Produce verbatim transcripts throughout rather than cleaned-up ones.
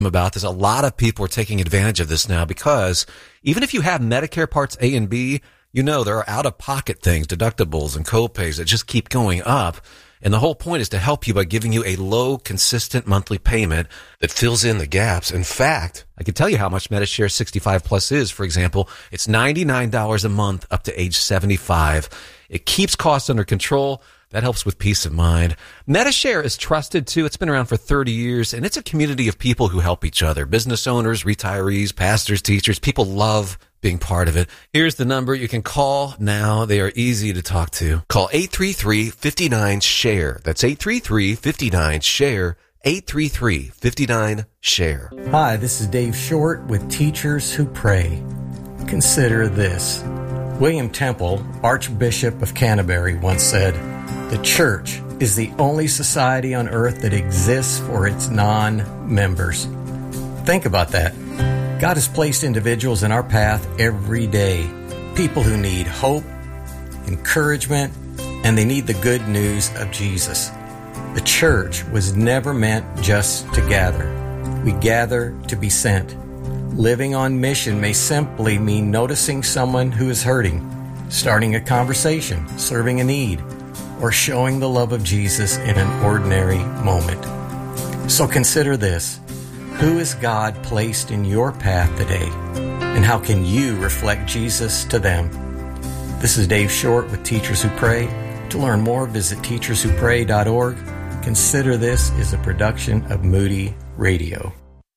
about this. A lot of people are taking advantage of this now because even if you have Medicare Parts A and B, you know there are out-of-pocket things, deductibles and co-pays that just keep going up. And the whole point is to help you by giving you a low, consistent monthly payment that fills in the gaps. In fact, I can tell you how much Medishare sixty-five Plus is. For example, it's ninety-nine dollars a month up to age seventy-five. It keeps costs under control. That helps with peace of mind. Medishare is trusted, too. It's been around for thirty years, and it's a community of people who help each other. Business owners, retirees, pastors, teachers. People love being part of it. Here's the number you can call now. They are easy to talk to. Call eight three three, five nine, SHARE. That's eight three three, five nine, SHARE. eight three three, five nine, SHARE. Hi, this is Dave Short with Teachers Who Pray. Consider this. William Temple, Archbishop of Canterbury, once said, "The church is the only society on earth that exists for its non-members." Think about that. God has placed individuals in our path every day. People who need hope, encouragement, and they need the good news of Jesus. The church was never meant just to gather. We gather to be sent. Living on mission may simply mean noticing someone who is hurting, starting a conversation, serving a need, or showing the love of Jesus in an ordinary moment. So consider this. Who has God placed in your path today? And how can you reflect Jesus to them? This is Dave Short with Teachers Who Pray. To learn more, visit teachers who pray dot org. Consider This is a production of Moody Radio.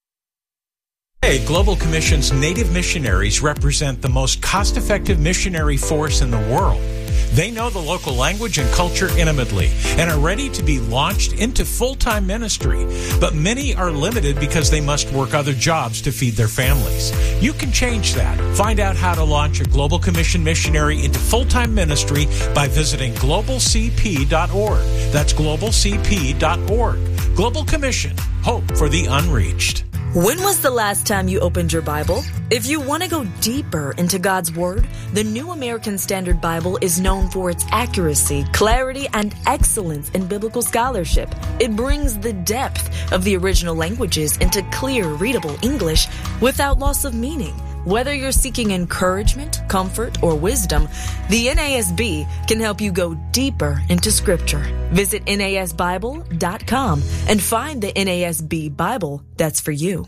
Today, Global Commission's Native missionaries represent the most cost-effective missionary force in the world. They know the local language and culture intimately and are ready to be launched into full-time ministry. But many are limited because they must work other jobs to feed their families. You can change that. Find out how to launch a Global Commission missionary into full-time ministry by visiting global c p dot org. That's global c p dot org. Global Commission. Hope for the unreached. When was the last time you opened your Bible? If you want to go deeper into God's Word, the New American Standard Bible is known for its accuracy, clarity, and excellence in biblical scholarship. It brings the depth of the original languages into clear, readable English without loss of meaning. Whether you're seeking encouragement, comfort, or wisdom, the N A S B can help you go deeper into Scripture. Visit N A S Bible dot com and find the N A S B Bible that's for you.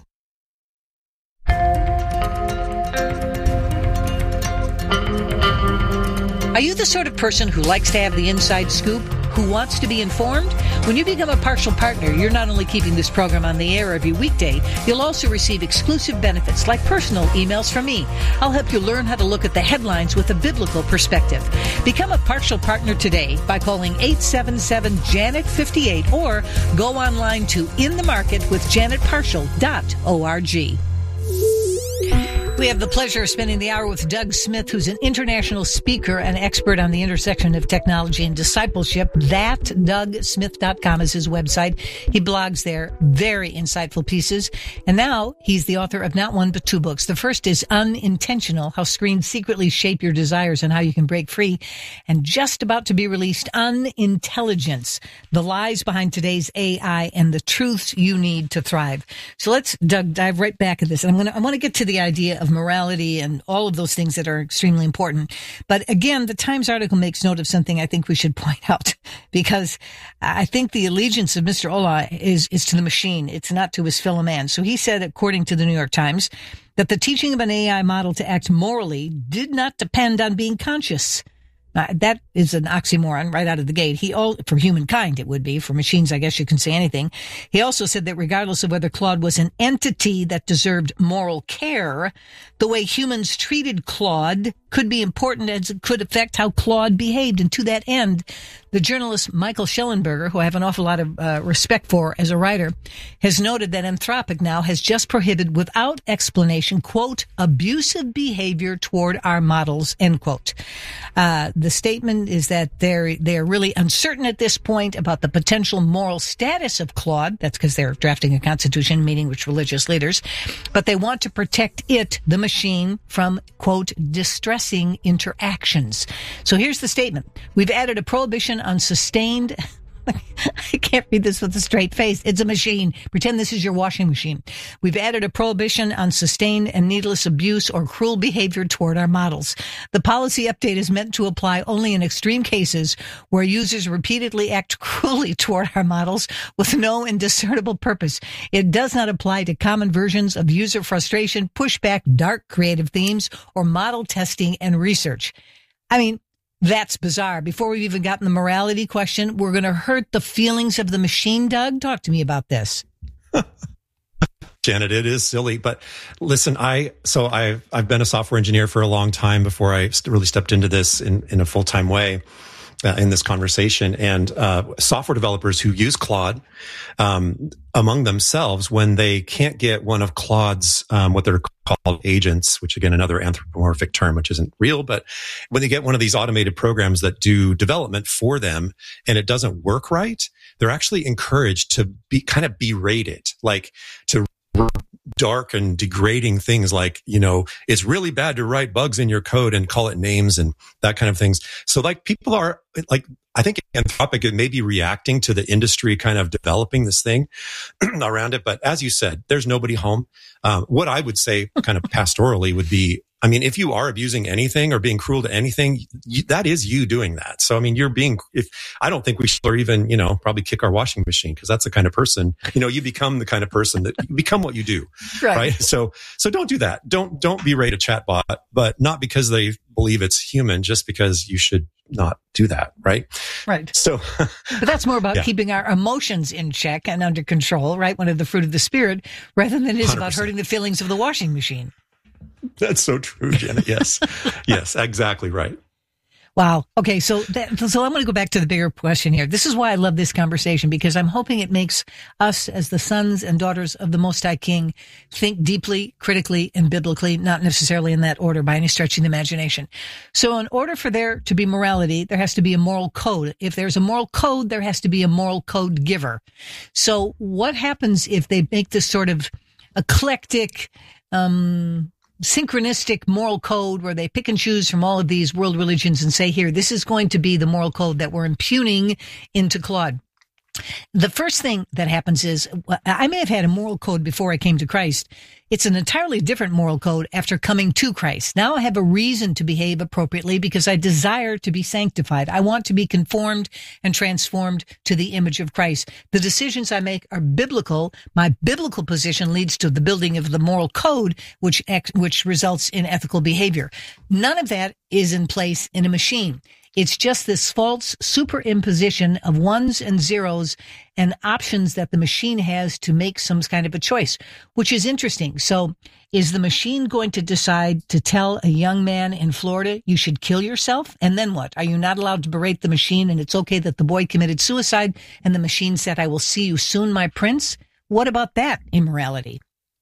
Are you the sort of person who likes to have the inside scoop? Who wants to be informed? When you become a partial partner, you're not only keeping this program on the air every weekday, you'll also receive exclusive benefits like personal emails from me. I'll help you learn how to look at the headlines with a biblical perspective. Become a partial partner today by calling eight seven seven, Janet fifty-eight or go online to in the market with janet partial dot org. We have the pleasure of spending the hour with Doug Smith, who's an international speaker and expert on the intersection of technology and discipleship. that doug smith dot com is his website. He blogs there, very insightful pieces. And now he's the author of not one but two books. The first is Unintentional, How Screens Secretly Shape Your Desires and How You Can Break Free. And just about to be released, Unintelligence, The Lies Behind Today's A I and the Truths You Need to Thrive. So let's, Doug, dive right back at this. And I'm going to, I want to get to the idea of morality and all of those things that are extremely important. But again, the Times article makes note of something I think we should point out, because I think the allegiance of Mister Olah is, is to the machine. It's not to his fellow man. So he said, according to the New York Times, that the teaching of an A I model to act morally did not depend on being conscious. Uh, that is an oxymoron right out of the gate. He all, for humankind, it would be. For machines, I guess you can say anything. He also said that regardless of whether Claude was an entity that deserved moral care, the way humans treated Claude could be important as it could affect how Claude behaved. And to that end, the journalist Michael Schellenberger, who I have an awful lot of uh, respect for as a writer, has noted that Anthropic now has just prohibited without explanation, quote, abusive behavior toward our models, end quote. Uh, the statement is that they're, they're really uncertain at this point about the potential moral status of Claude. That's because they're drafting a constitution, meeting with religious leaders. But they want to protect it, the machine, from, quote, distressing interactions. So here's the statement. We've added a prohibition on sustained I can't read this with a straight face. It's a machine. Pretend this is your washing machine. We've added a prohibition on sustained and needless abuse or cruel behavior toward our models. The policy update is meant to apply only in extreme cases where users repeatedly act cruelly toward our models with no indiscernible purpose. It does not apply to common versions of user frustration, pushback, dark creative themes, or model testing and research. I mean, that's bizarre. Before we've even gotten the morality question, we're going to hurt the feelings of the machine, Doug. Talk to me about this. Janet, it is silly, but listen, I, so I've, I've been a software engineer for a long time before I really stepped into this in, in a full-time way. Uh, in this conversation, and uh, software developers who use Claude um, among themselves, when they can't get one of Claude's um, what they're called agents, which again another anthropomorphic term, which isn't real, but when they get one of these automated programs that do development for them and it doesn't work right, they're actually encouraged to be kind of berate it, like to dark and degrading things like, you know, it's really bad to write bugs in your code and call it names and that kind of things. So like people are like, I think Anthropic may be reacting to the industry kind of developing this thing around it. But as you said, there's nobody home. Um, what I would say kind of pastorally would be, I mean, if you are abusing anything or being cruel to anything, you, that is you doing that. So, I mean, you're being, if I don't think we should or even, you know, probably kick our washing machine because that's the kind of person, you know, you become the kind of person that you become what you do. Right. right. So, so don't do that. Don't, don't berate a chatbot, but not because they believe it's human, just because you should not do that. Right. Right. So, but that's more about yeah. keeping our emotions in check and under control, right? One of the fruit of the spirit, rather than it is one hundred percent about hurting the feelings of the washing machine. That's so true, Janet. Yes. Yes, exactly right. Wow. Okay. So that, so I'm going to go back to the bigger question here. This is why I love this conversation, because I'm hoping it makes us as the sons and daughters of the Most High King think deeply, critically, and biblically, not necessarily in that order by any stretch of the imagination. So in order for there to be morality, there has to be a moral code. If there's a moral code, there has to be a moral code giver. So what happens if they make this sort of eclectic, um, synchronistic moral code where they pick and choose from all of these world religions and say, here, this is going to be the moral code that we're impugning into Claude? The first thing that happens is, I may have had a moral code before I came to Christ. It's an entirely different moral code after coming to Christ. Now I have a reason to behave appropriately because I desire to be sanctified. I want to be conformed and transformed to the image of Christ. The decisions I make are biblical. My biblical position leads to the building of the moral code, which which results in ethical behavior. None of that is in place in a machine. It's just this false superimposition of ones and zeros and options that the machine has to make some kind of a choice, which is interesting. So is the machine going to decide to tell a young man in Florida, you should kill yourself? And then what? Are you not allowed to berate the machine and it's okay that the boy committed suicide and the machine said, I will see you soon, my prince? What about that immorality?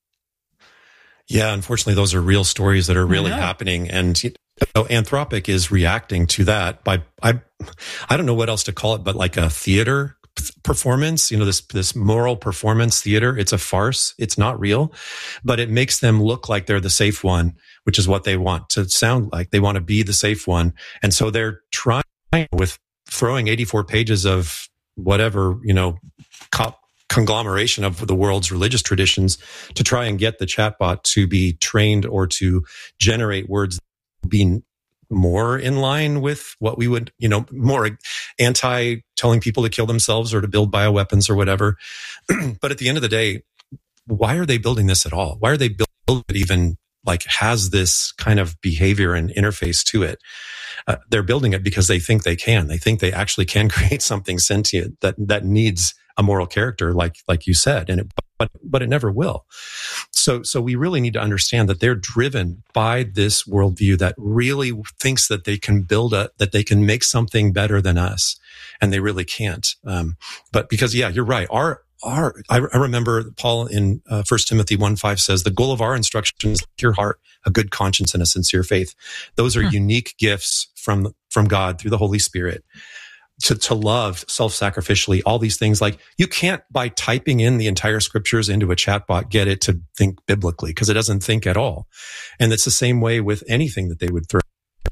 Yeah, unfortunately, those are real stories that are really happening. And you know, Anthropic is reacting to that by, I, I don't know what else to call it, but like a theater performance, you know, this, this moral performance theater. It's a farce. It's not real, but it makes them look like they're the safe one, which is what they want to sound like. They want to be the safe one. And so they're trying with throwing eighty-four pages of whatever, you know, cop, conglomeration of the world's religious traditions to try and get the chatbot to be trained or to generate words being more in line with what we would, you know, more anti telling people to kill themselves or to build bioweapons or whatever. But at the end of the day, why are they building this at all? Why are they building it even like has this kind of behavior and interface to it? Uh, they're building it because they think they can. They think they actually can create something sentient that, that needs a moral character, like, like you said, and it, but, but it never will. So, so we really need to understand that they're driven by this worldview that really thinks that they can build a, that they can make something better than us. And they really can't. Um, but because, yeah, you're right. Our, our, I, I remember Paul in uh, First Timothy one five says, the goal of our instruction is your heart, a good conscience and a sincere faith. Those are hmm. unique gifts from, from God through the Holy Spirit. To, to love self-sacrificially, all these things. Like you can't, by typing in the entire scriptures into a chatbot, get it to think biblically because it doesn't think at all. And it's the same way with anything that they would throw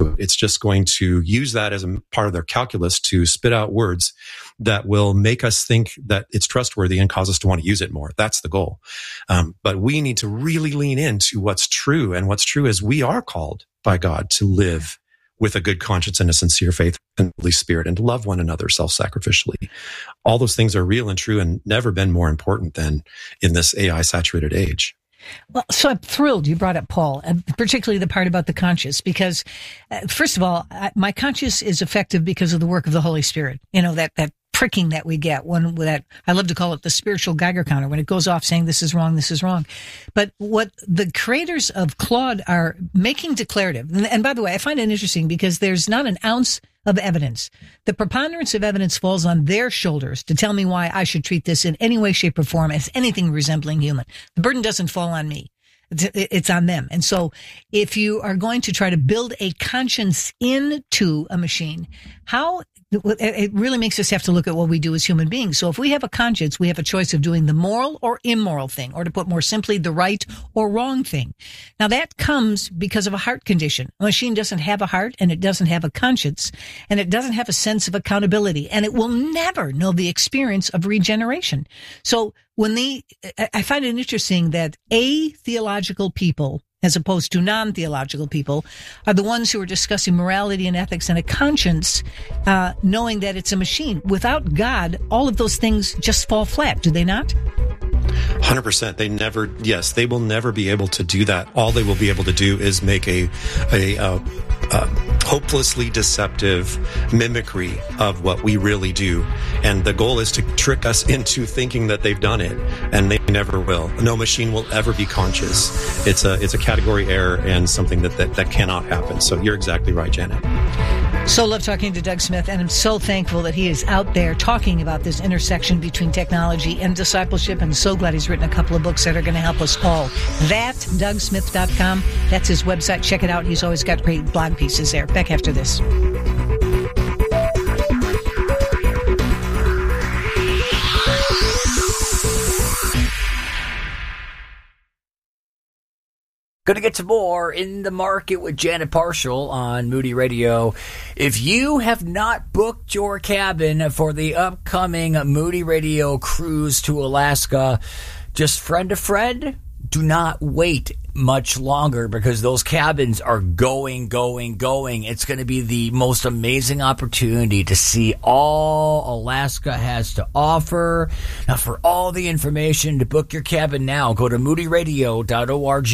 It's just going to use that as a part of their calculus to spit out words that will make us think that it's trustworthy and cause us to want to use it more. That's the goal. Um, but we need to really lean into what's true. And what's true is we are called by God to live with a good conscience and a sincere faith in the Holy Spirit and to love one another self-sacrificially. All those things are real and true and never been more important than in this A I-saturated age. Well, so I'm thrilled you brought up Paul, and particularly the part about the conscience, because uh, first of all, I, my conscience is effective because of the work of the Holy Spirit. You know, that, that pricking that we get, when that, I love to call it the spiritual Geiger counter, when it goes off saying this is wrong, this is wrong. But what the creators of Claude are making declarative, and, and by the way, I find it interesting because there's not an ounce of evidence. The preponderance of evidence falls on their shoulders to tell me why I should treat this in any way, shape, or form as anything resembling human. The burden doesn't fall on me. It's, it's on them. And so if you are going to try to build a conscience into a machine, how it really makes us have to look at what we do as human beings. So if we have a conscience, we have a choice of doing the moral or immoral thing, or to put more simply, the right or wrong thing. Now that comes because of a heart condition. A machine doesn't have a heart, and it doesn't have a conscience, and it doesn't have a sense of accountability, and it will never know the experience of regeneration. So when they, I find it interesting that atheological people, as opposed to non-theological people, are the ones who are discussing morality and ethics and a conscience, uh, knowing that it's a machine. Without God, all of those things just fall flat, do they not? one hundred percent. They never, yes, they will never be able to do that. All they will be able to do is make a, a, uh, uh, hopelessly deceptive mimicry of what we really do. And the goal is to trick us into thinking that they've done it, and they never will. No machine will ever be conscious. It's a, it's a category error and something that, that, that cannot happen. So you're exactly right, Janet. So love talking to Doug Smith, and I'm so thankful that he is out there talking about this intersection between technology and discipleship, and so glad he's written a couple of books that are going to help us all. That, doug smith dot com, that's his website. Check it out. He's always got great blog pieces there. Back after this. Going to get to more In the Market with Janet Parshall on Moody Radio. If you have not booked your cabin for the upcoming Moody Radio cruise to Alaska, just friend a friend. Do not wait much longer, because those cabins are going, going, going. It's going to be the most amazing opportunity to see all Alaska has to offer. Now, for all the information to book your cabin now, go to moody radio dot org.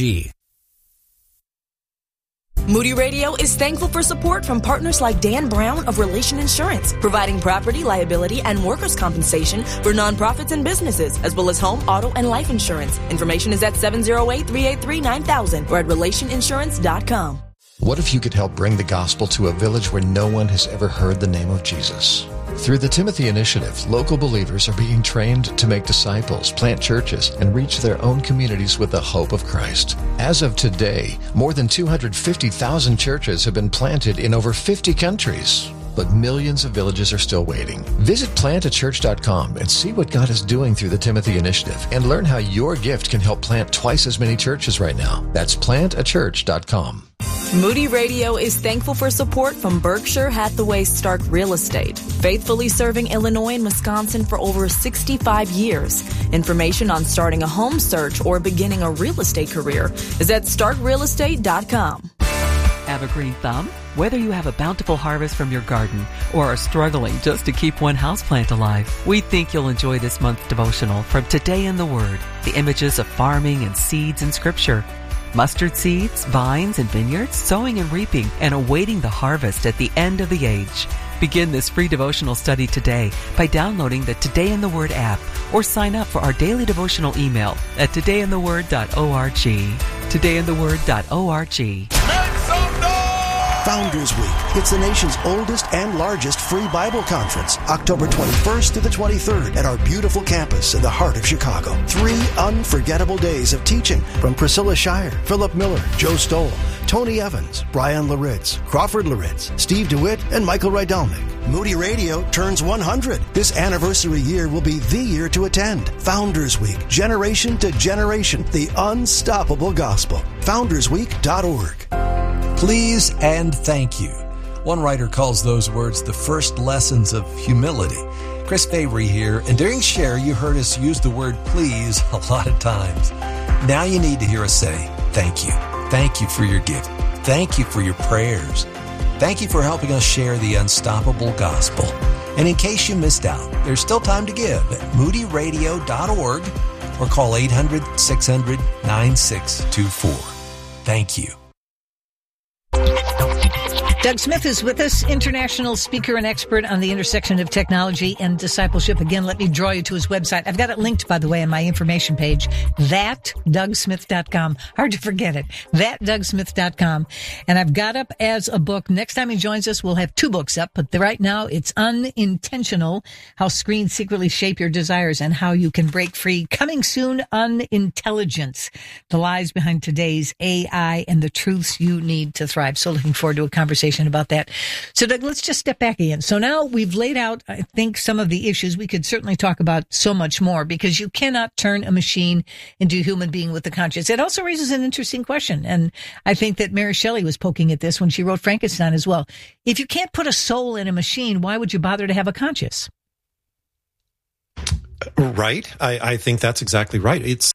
Moody Radio is thankful for support from partners like Dan Brown of Relation Insurance, providing property, liability, and workers' compensation for nonprofits and businesses, as well as home, auto, and life insurance. Information is at seven oh eight, three eight three, nine thousand or at relation insurance dot com. What if you could help bring the gospel to a village where no one has ever heard the name of Jesus? Through the Timothy Initiative, local believers are being trained to make disciples, plant churches, and reach their own communities with the hope of Christ. As of today, more than two hundred fifty thousand churches have been planted in over fifty countries. But millions of villages are still waiting. Visit plant a church dot com and see what God is doing through the Timothy Initiative, and learn how your gift can help plant twice as many churches right now. That's plant a church dot com. Moody Radio is thankful for support from Berkshire Hathaway Stark Real Estate, faithfully serving Illinois and Wisconsin for over sixty-five years. Information on starting a home search or beginning a real estate career is at stark real estate dot com. Have a green thumb? Whether you have a bountiful harvest from your garden or are struggling just to keep one houseplant alive, we think you'll enjoy this month's devotional from Today in the Word, the images of farming and seeds in Scripture. Mustard seeds, vines, and vineyards, sowing and reaping, and awaiting the harvest at the end of the age. Begin this free devotional study today by downloading the Today in the Word app, or sign up for our daily devotional email at today in the word dot org. today in the word dot org. Founders Week. It's the nation's oldest and largest free Bible conference, October twenty-first to the twenty-third at our beautiful campus in the heart of Chicago. Three unforgettable days of teaching from Priscilla Shire, Philip Miller, Joe Stoll, Tony Evans, Brian Laritz, Crawford Laritz, Steve DeWitt, and Michael Rydalnik. Moody Radio turns one hundred. This anniversary year will be the year to attend. Founders Week, generation to generation, the unstoppable gospel. founders week dot org. Please and thank you. One writer calls those words the first lessons of humility. Chris Fabry here, and during Share, you heard us use the word please a lot of times. Now you need to hear us say thank you. Thank you for your gift. Thank you for your prayers. Thank you for helping us share the unstoppable gospel. And in case you missed out, there's still time to give at moody radio dot org or call eight hundred, six hundred, nine six two four. Thank you. Doug Smith is with us, international speaker and expert on the intersection of technology and discipleship. Again, let me draw you to his website. I've got it linked, by the way, on my information page, that doug smith dot com. Hard to forget it, that doug smith dot com. And I've got up as a book. Next time he joins us, we'll have two books up, but right now it's Unintentional, How Screens Secretly Shape Your Desires and How You Can Break Free. Coming soon, Unintelligence, the lies behind today's A I and the truths you need to thrive. So looking forward to a conversation about that. So Doug, let's just step back again. So now we've laid out, I think, some of the issues. We could certainly talk about so much more because you cannot turn a machine into a human being with a conscience. It also raises an interesting question. And I think that Mary Shelley was poking at this when she wrote Frankenstein as well. If you can't put a soul in a machine, why would you bother to have a conscience? Right. I, I think that's exactly right. It's,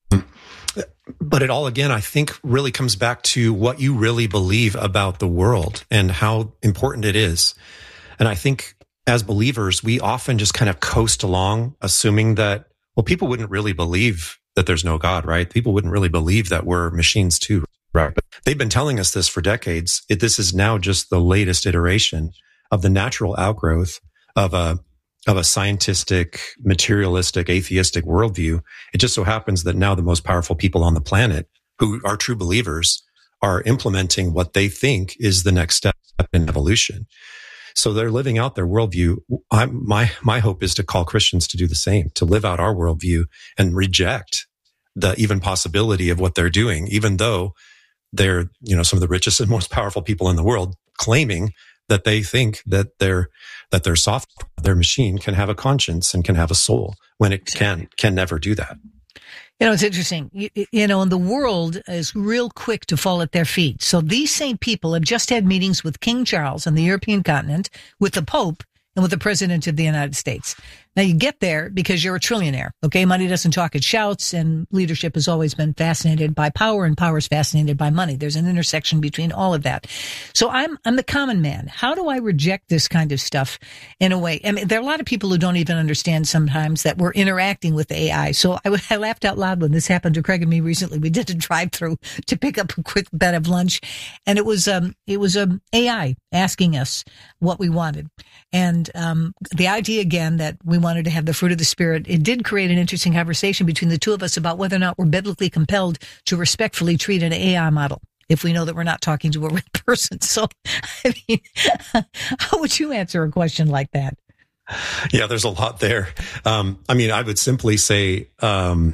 But it all, again, I think really comes back to what you really believe about the world and how important it is. And I think as believers, we often just kind of coast along, assuming that, well, people wouldn't really believe that there's no God, right? People wouldn't really believe that we're machines too, right? But they've been telling us this for decades. It, this is now just the latest iteration of the natural outgrowth of a of a scientistic, materialistic, atheistic worldview. It just so happens that now the most powerful people on the planet who are true believers are implementing what they think is the next step in evolution. So they're living out their worldview. I, my, my hope is to call Christians to do the same, to live out our worldview and reject the even possibility of what they're doing, even though they're, you know, some of the richest and most powerful people in the world claiming that they think that their that their software, their machine can have a conscience and can have a soul when it can can never do that. You know, it's interesting. You, you know, and the world is real quick to fall at their feet. So these same people have just had meetings with King Charles on the European continent, with the Pope, and with the President of the United States. Now, you get there because you're a trillionaire, okay? Money doesn't talk, it shouts, and leadership has always been fascinated by power, and power is fascinated by money. There's an intersection between all of that. So I'm I'm the common man. How do I reject this kind of stuff in a way? I mean, there are a lot of people who don't even understand sometimes that we're interacting with A I. So I, I laughed out loud when this happened to Craig and me recently. We did a drive-through to pick up a quick bit of lunch, and it was um it was um, A I asking us what we wanted. And um the idea, again, that we wanted to have the fruit of the Spirit, it did create an interesting conversation between the two of us about whether or not we're biblically compelled to respectfully treat an A I model if we know that we're not talking to a real person. So, I mean, how would you answer a question like that? Yeah, there's a lot there. Um, I mean, I would simply say um,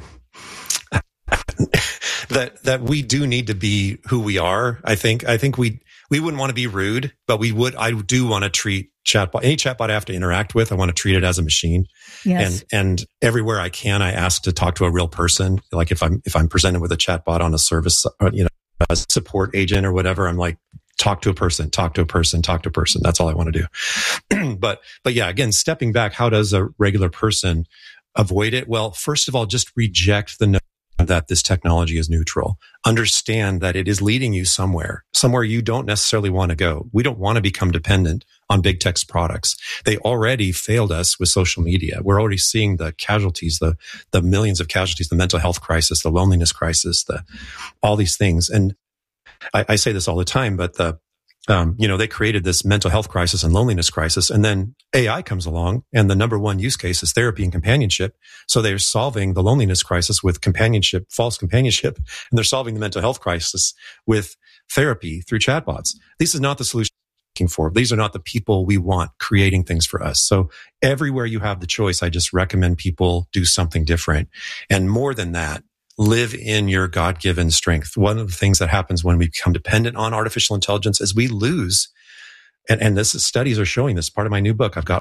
that that we do need to be who we are. I think I think we we wouldn't want to be rude, but we would. I do want to treat chatbot, any chatbot I have to interact with, I want to treat it as a machine. Yes. And, and everywhere I can, I ask to talk to a real person. Like if I'm, if I'm presented with a chatbot on a service, you know, a support agent or whatever, I'm like, talk to a person, talk to a person, talk to a person. That's all I want to do. but, but yeah, again, stepping back, how does a regular person avoid it? Well, first of all, just reject the notion that this technology is neutral. Understand that it is leading you somewhere, somewhere you don't necessarily want to go. We don't want to become dependent on big tech's products. They already failed us with social media. We're already seeing the casualties, the, the millions of casualties, the mental health crisis, the loneliness crisis, the, all these things. And I, I say this all the time, but the, Um, you know, they created this mental health crisis and loneliness crisis, and then A I comes along, and the number one use case is therapy and companionship. So they're solving the loneliness crisis with companionship, false companionship, and they're solving the mental health crisis with therapy through chatbots. This is not the solution we're looking for. These are not the people we want creating things for us. So everywhere you have the choice, I just recommend people do something different. And more than that, live in your God-given strength. One of the things that happens when we become dependent on artificial intelligence is we lose, and, and this is, studies are showing this. Part of my new book, I've got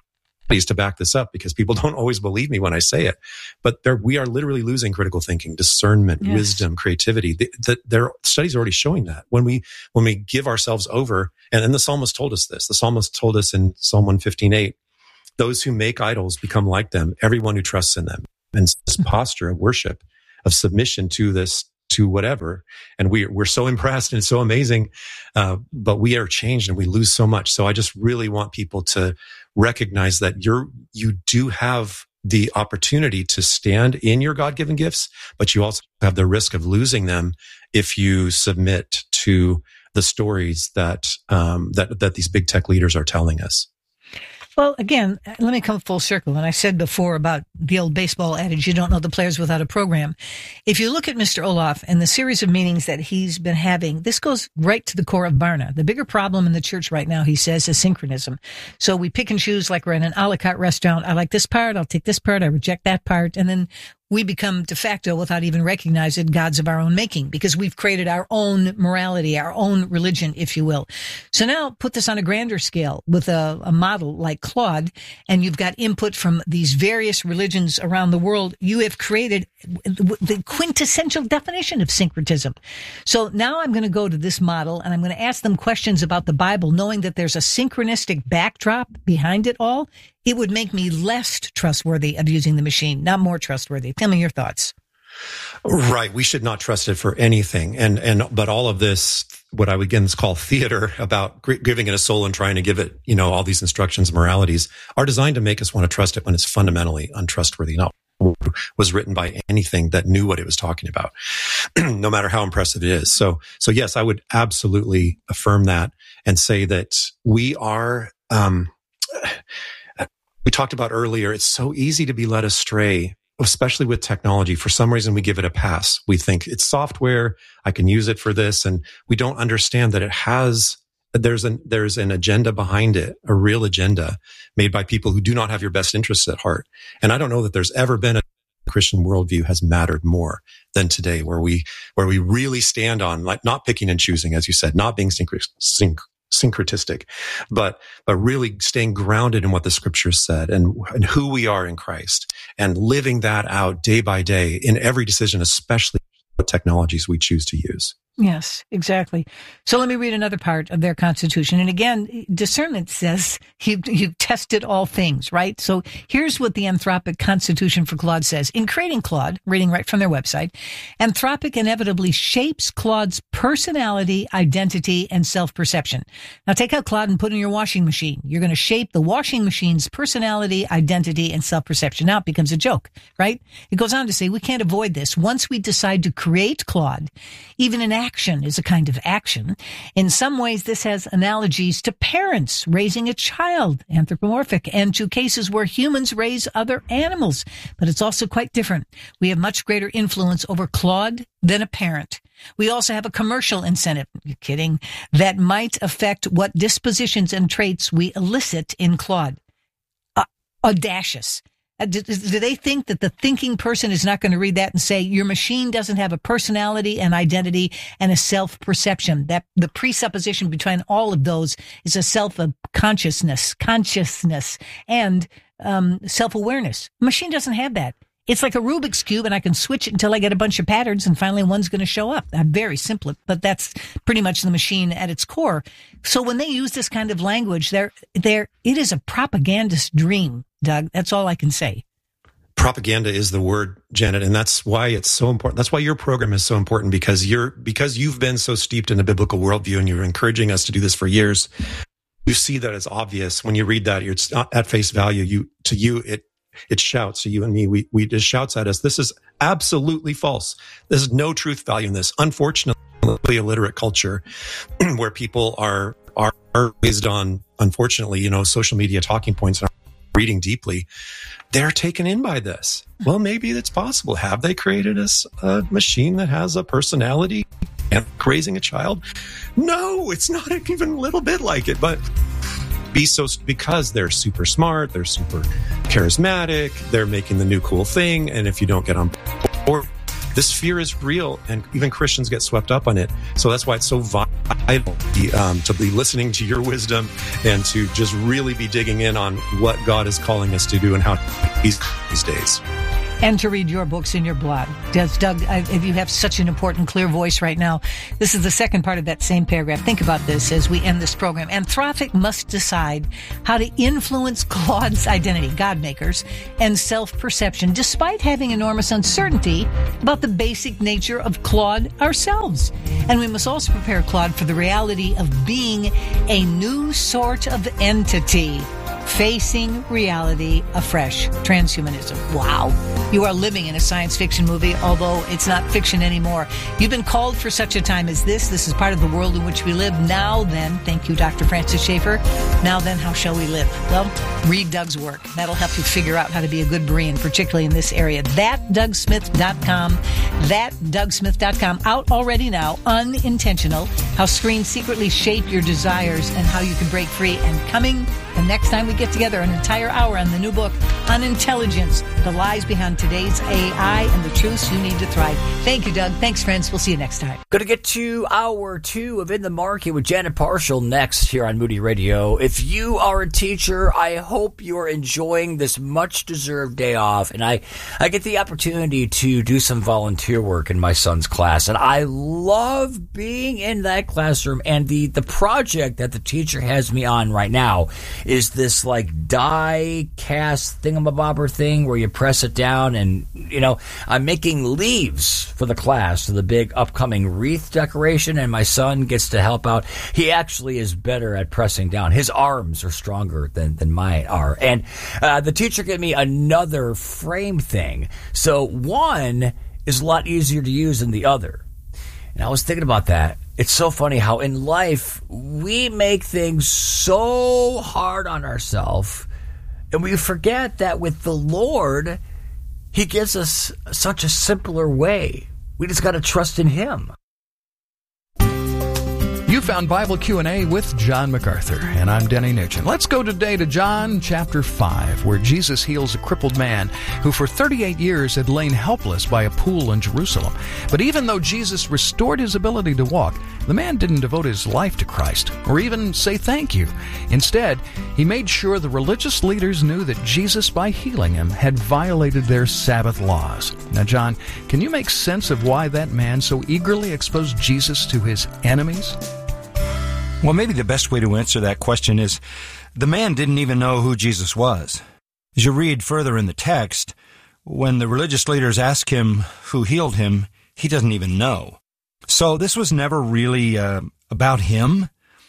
to back this up because people don't always believe me when I say it. But there, we are literally losing critical thinking, discernment, yes. wisdom, creativity. The, the, there are studies already showing that when we when we give ourselves over, and, and the psalmist told us this. The psalmist told us in Psalm one fifteen eight, those who make idols become like them, everyone who trusts in them. And this posture of worship, of submission to this, to whatever. And we, we're so impressed and it's so amazing. Uh, but we are changed and we lose so much. So I just really want people to recognize that you're, you do have the opportunity to stand in your God-given gifts, but you also have the risk of losing them if you submit to the stories that, um, that, that these big tech leaders are telling us. Well, again, let me come full circle. And I said before about the old baseball adage, you don't know the players without a program. If you look at Mister Olaf and the series of meetings that he's been having, this goes right to the core of Barna. The bigger problem in the church right now, he says, is syncretism. So we pick and choose like we're in an a la carte restaurant. I like this part. I'll take this part. I reject that part. And then we become de facto, without even recognizing it, gods of our own making, because we've created our own morality, our own religion, if you will. So now put this on a grander scale with a, a model like Claude, and you've got input from these various religions around the world. You have created the quintessential definition of syncretism. So now I'm going to go to this model, and I'm going to ask them questions about the Bible, knowing that there's a synchronistic backdrop behind it all. It would make me less trustworthy of using the machine, not more trustworthy. Tell me your thoughts. Right. We should not trust it for anything. And, and, but all of this, what I would again call theater about giving it a soul and trying to give it, you know, all these instructions, and moralities are designed to make us want to trust it when it's fundamentally untrustworthy, not was written by anything that knew what it was talking about, no matter how impressive it is. So, so yes, I would absolutely affirm that and say that we are, um, we talked about earlier, it's so easy to be led astray, especially with technology. For some reason, we give it a pass. We think it's software. I can use it for this. And we don't understand that it has, there's an, there's an agenda behind it, a real agenda made by people who do not have your best interests at heart. And I don't know that there's ever been a Christian worldview has mattered more than today, where we, where we really stand on, like, not picking and choosing, as you said, not being synch- synch- syncretistic, but, but really staying grounded in what the scriptures said and, and who we are in Christ, and living that out day by day in every decision, especially what technologies we choose to use. Yes, exactly. So let me read another part of their constitution. And again, discernment says you, you've tested all things, right? So here's what the Anthropic Constitution for Claude says. In creating Claude, reading right from their website, Anthropic inevitably shapes Claude's personality, identity, and self-perception. Now take out Claude and put in your washing machine. You're going to shape the washing machine's personality, identity, and self-perception. Now it becomes a joke, right? It goes on to say we can't avoid this. Once we decide to create Claude, even an action is a kind of action. In some ways, this has analogies to parents raising a child, anthropomorphic, and to cases where humans raise other animals. But it's also quite different. We have much greater influence over Claude than a parent. We also have a commercial incentive, you're kidding, that might affect what dispositions and traits we elicit in Claude. Uh, audacious. Do, do they think that the thinking person is not going to read that and say, your machine doesn't have a personality and identity and a self-perception? That the presupposition between all of those is a self-consciousness, consciousness, and um, self-awareness. A machine doesn't have that. It's like a Rubik's Cube, and I can switch it until I get a bunch of patterns, and finally one's going to show up. I'm very simple, but that's pretty much the machine at its core. So when they use this kind of language, they're, they're, it is a propagandist dream, Doug. That's all I can say. Propaganda is the word, Janet, and that's why it's so important. That's why your program is so important, because you're, because you've been so steeped in the biblical worldview and you're encouraging us to do this for years. You see that as obvious when you read that. It's not at face value. You, to you, it, It shouts to you and me. We, we just shouts at us. This is absolutely false. There's no truth value in this. Unfortunately, illiterate culture where people are, are, are raised on, unfortunately, you know, social media talking points and reading deeply. They're taken in by this. Well, maybe it's possible. Have they created a, a machine that has a personality and raising a child? No, it's not even a little bit like it, but be so, because they're super smart, they're super charismatic, they're making the new cool thing. And if you don't get on board, This fear is real, and even Christians get swept up on it. So that's why it's so vital um, to be listening to your wisdom and to just really be digging in on what God is calling us to do and how he's these days. And to read your books in your blog. Does Doug, if you have such an important, clear voice right now, this is the second part of that same paragraph. Think about this as we end this program. Anthropic must decide how to influence Claude's identity, God-makers, and self-perception, despite having enormous uncertainty about the basic nature of Claude ourselves. And we must also prepare Claude for the reality of being a new sort of entity, facing reality afresh. Transhumanism. Wow. You are living in a science fiction movie, although it's not fiction anymore. You've been called for such a time as this. This is part of the world in which we live. Now then, thank you, Doctor Francis Schaeffer. Now then, how shall we live? Well, read Doug's work. That'll help you figure out how to be a good Berean, particularly in this area. that doug smith dot com. that doug smith dot com. Out already now, Unintentional, how screens secretly shape your desires and how you can break free. And coming the next time we get together, an entire hour on the new book, Unintelligence, the lies behind today's A I and the truths you need to thrive. Thank you, Doug. Thanks, friends. We'll see you next time. Going to get to hour two of In the Market with Janet Parshall next here on Moody Radio. If you are a teacher, I hope you're enjoying this much-deserved day off. And I, I get the opportunity to do some volunteer work in my son's class. And I love being in that classroom. And the, the project that the teacher has me on right now is this like die cast thingamabobber thing where you press it down, and you know I'm making leaves for the class, for the big upcoming wreath decoration, and my son gets to help out. He actually is better at pressing down. His arms are stronger than, than mine are. And uh, the teacher gave me another frame thing. So one is a lot easier to use than the other. And I was thinking about that. It's so funny how in life we make things so hard on ourselves, and we forget that with the Lord, he gives us such a simpler way. We just got to trust in him. You found Bible Q and A with John MacArthur, and I'm Denny Nugent. Let's go today to John chapter five, where Jesus heals a crippled man who for thirty-eight years had lain helpless by a pool in Jerusalem. But even though Jesus restored his ability to walk, the man didn't devote his life to Christ or even say thank you. Instead, he made sure the religious leaders knew that Jesus, by healing him, had violated their Sabbath laws. Now, John, can you make sense of why that man so eagerly exposed Jesus to his enemies? Well, maybe the best way to answer that question is the man didn't even know who Jesus was. As you read further in the text, when the religious leaders ask him who healed him, he doesn't even know. So this was never really uh, about him.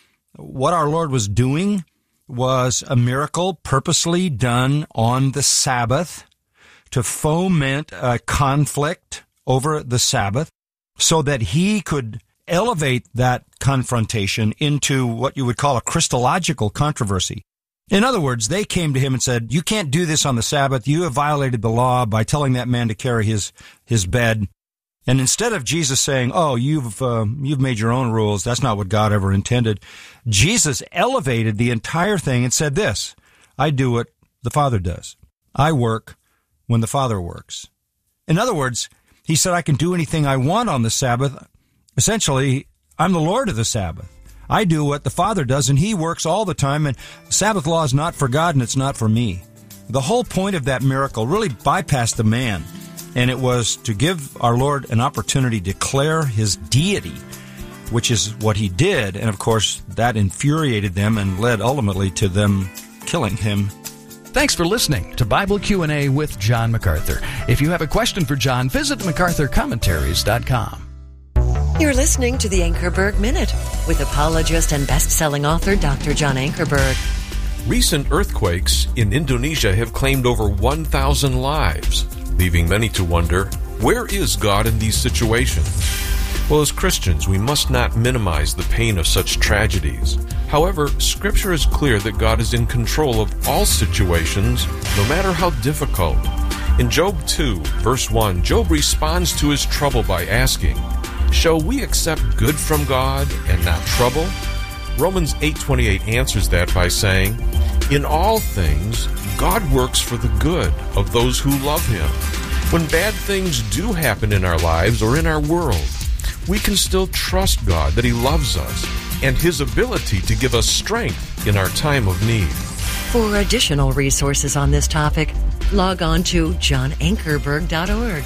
What our Lord was doing was a miracle purposely done on the Sabbath to foment a conflict over the Sabbath so that he could elevate that confrontation into what you would call a Christological controversy. In other words, they came to him and said, you can't do this on the Sabbath. You have violated the law by telling that man to carry his, his bed. And instead of Jesus saying, oh, you've, uh, you've made your own rules, that's not what God ever intended, Jesus elevated the entire thing and said this, I do what the Father does. I work when the Father works. In other words, he said, I can do anything I want on the Sabbath. Essentially, I'm the Lord of the Sabbath. I do what the Father does, and he works all the time, and Sabbath law is not for God, and it's not for me. The whole point of that miracle really bypassed the man, and it was to give our Lord an opportunity to declare his deity, which is what he did, and of course, that infuriated them and led ultimately to them killing him. Thanks for listening to Bible Q and A with John MacArthur. If you have a question for John, visit macarthur commentaries dot com. You're listening to the Ankerberg Minute with apologist and best-selling author Doctor John Ankerberg. Recent earthquakes in Indonesia have claimed over one thousand lives, leaving many to wonder, where is God in these situations? Well, as Christians, we must not minimize the pain of such tragedies. However, Scripture is clear that God is in control of all situations, no matter how difficult. In Job two, verse one, Job responds to his trouble by asking, shall we accept good from God and not trouble? Romans eight twenty-eight answers that by saying, in all things, God works for the good of those who love him, When bad things do happen in our lives or in our world, we can still trust God that He loves us and His ability to give us strength in our time of need. For additional resources on this topic, log on to john ankerberg dot org.